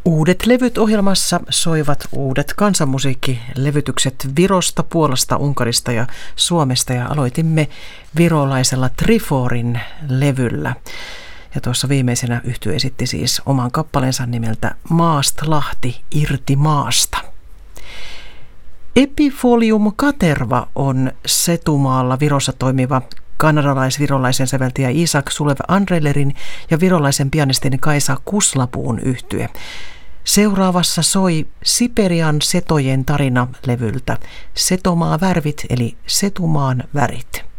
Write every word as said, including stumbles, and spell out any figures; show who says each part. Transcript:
Speaker 1: Uudet levyt ohjelmassa soivat uudet kansanmusiikkilevytykset Virosta, Puolasta, Unkarista ja Suomesta ja aloitimme virolaisella Triforin levyllä. Ja tuossa viimeisenä yhtye esitti siis oman kappaleensa nimeltä Maast Lahti irti maasta. Epifolium Katerva on Setumaalla Virossa toimiva kanadalais-virolaisen säveltäjä Isak Sulev Andrelerin ja virolaisen pianistin Kaisa Kuslapuun yhtye. Seuraavassa soi Siperian setojen tarina levyltä Setomaa värvit eli Setumaan värit.